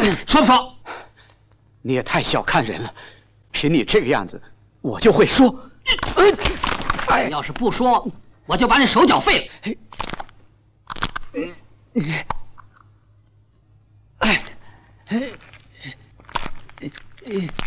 说不说？ 你也太小看人了，凭你这个样子，我就会说。 要是不说，我就把你手脚废了。